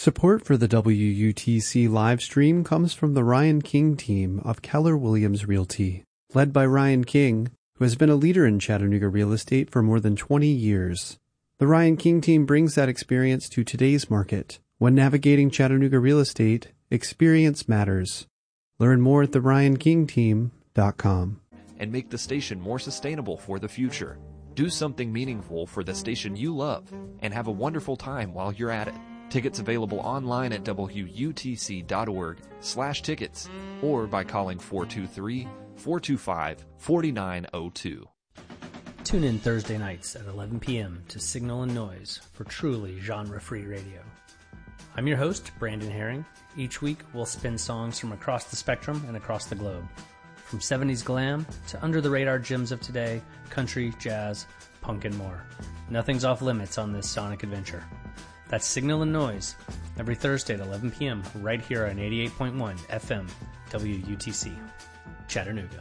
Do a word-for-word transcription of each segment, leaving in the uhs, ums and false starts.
Support for the W U T C live stream comes from the Ryan King team of Keller Williams Realty, led by Ryan King, who has been a leader in Chattanooga real estate for more than twenty years. The Ryan King team brings that experience to today's market. When navigating Chattanooga real estate, experience matters. Learn more at the ryan king team dot com. And make the station more sustainable for the future. Do something meaningful for the station you love and have a wonderful time while you're at it. Tickets available online at W U T C dot org slash tickets or by calling four two three, four two five, four nine zero two. Tune in Thursday nights at eleven p.m. to Signal and Noise for truly genre-free radio. I'm your host, Brandon Herring. Each week, we'll spin songs from across the spectrum and across the globe. From seventies glam to under-the-radar gems of today, country, jazz, punk, and more. Nothing's off limits on this sonic adventure. That's Signal and Noise, every Thursday at eleven p.m. right here on eighty-eight point one F M W U T C, Chattanooga.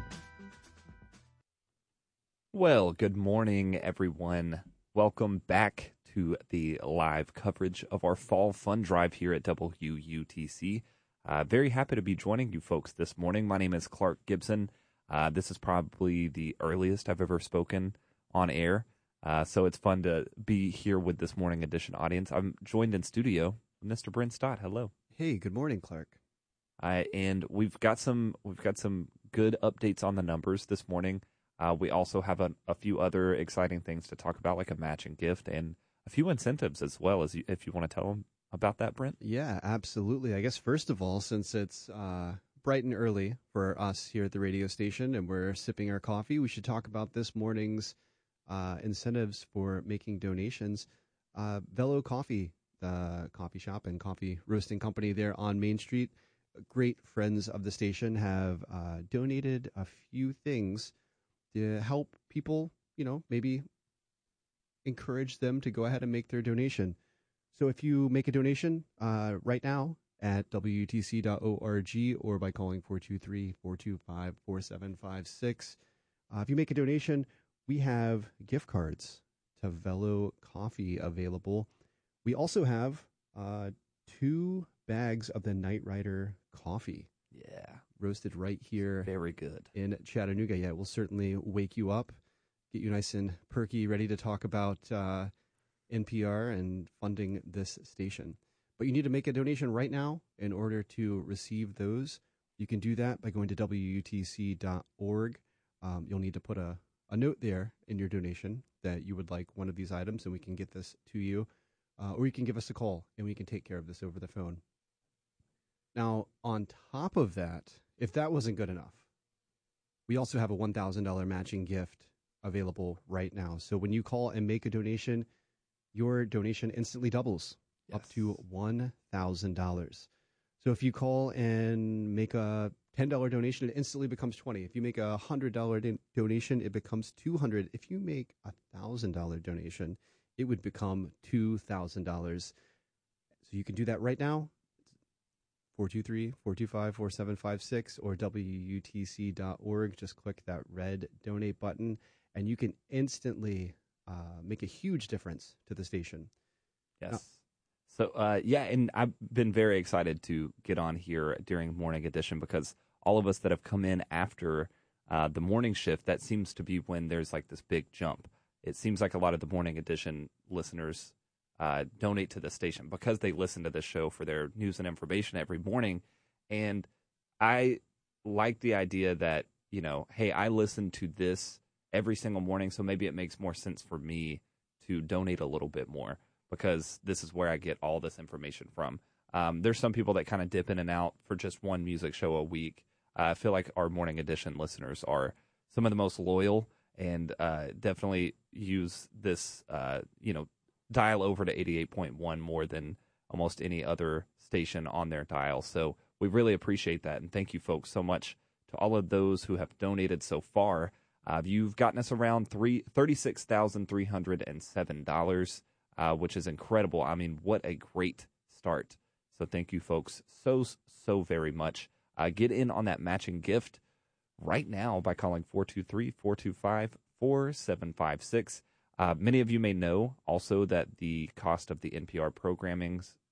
Well, good morning, everyone. Welcome back to the live coverage of our Fall Fun Drive here at W U T C. Uh, very happy to be joining you folks this morning. My name is Clark Gibson. Uh, this is probably the earliest I've ever spoken on air. Uh, so it's fun to be here with this morning edition audience. I'm joined in studio with Mister Brent Stott. Hello. Hey, good morning, Clark. Uh, and we've got some we've got some good updates on the numbers this morning. Uh, we also have a, a few other exciting things to talk about, like a matching gift and a few incentives as well. As you, if you want to tell them about that, Brent. Yeah, absolutely. I guess first of all, since it's uh, bright and early for us here at the radio station and we're sipping our coffee, we should talk about this morning's Uh, incentives for making donations. Uh, Velo Coffee, the coffee shop and coffee roasting company there on Main Street, great friends of the station, have uh, donated a few things to help people, you know, maybe encourage them to go ahead and make their donation. So if you make a donation uh, right now at W U T C dot org or by calling four two three, four two five, four seven five six, uh, if you make a donation, we have gift cards to Velo Coffee available. We also have uh, two bags of the Night Rider coffee. Yeah. Roasted right here. Very good. In Chattanooga. Yeah, it will certainly wake you up, get you nice and perky, ready to talk about uh, N P R and funding this station. But you need to make a donation right now in order to receive those. You can do that by going to W U T C dot org. Um, you'll need to put a a note there in your donation that you would like one of these items and we can get this to you. Uh, or you can give us a call and we can take care of this over the phone. Now, on top of that, if that wasn't good enough, we also have a one thousand dollars matching gift available right now. So when you call and make a donation, your donation instantly doubles yes. up to one thousand dollars. So if you call and make a ten dollars donation, it instantly becomes twenty dollars. If you make a one hundred dollars don- donation, it becomes two hundred dollars. If you make a one thousand dollars donation, it would become two thousand dollars. So you can do that right now. four two three, four two five, four seven five six or W U T C dot org. Just click that red donate button, and you can instantly uh, make a huge difference to the station. Yes. Now, So, uh, yeah, and I've been very excited to get on here during Morning Edition because all of us that have come in after uh, the morning shift, that seems to be when there's like this big jump. It seems like a lot of the Morning Edition listeners uh, donate to the station because they listen to the show for their news and information every morning. And I like the idea that, you know, hey, I listen to this every single morning, so maybe it makes more sense for me to donate a little bit more, because this is where I get all this information from. Um, there's some people that kind of dip in and out for just one music show a week. Uh, I feel like our Morning Edition listeners are some of the most loyal and uh, definitely use this, uh, you know, dial over to eighty-eight point one more than almost any other station on their dial. So we really appreciate that. And thank you folks so much to all of those who have donated so far. Uh, you've gotten us around three thirty-six thousand three hundred seven dollars. Uh, which is incredible. I mean, what a great start. So thank you, folks, so, so very much. Uh, get in on that matching gift right now by calling four two three, four two five, four seven five six. Uh, many of you may know also that the cost of the N P R programming